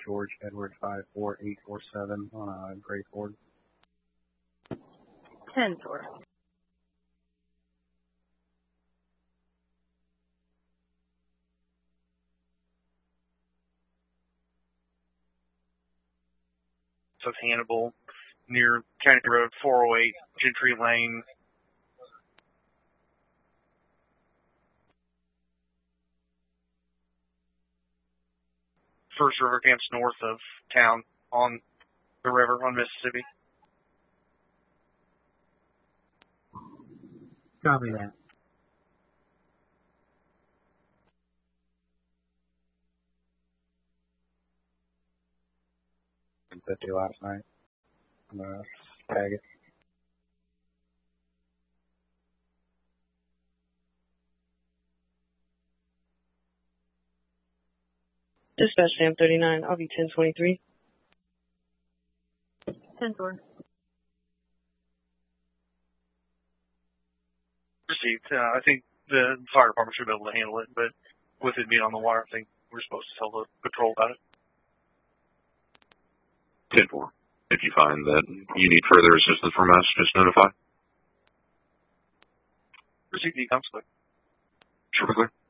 George Edward 54847 on a gray Ford. 10-4. So it's Hannibal, near County Road 408, Gentry Lane. First River Camp's north of town on the river on Mississippi. Copy that. $50 last night. I'm gonna tag it. Dispatch Sam 39, I'll be 1023. 10-4. Received. I think the fire department should be able to handle it, but with it being on the wire, I think we're supposed to tell the patrol about it. 10-4. If you find that you need further assistance from us, just notify. Received the counselor. Sure, clear.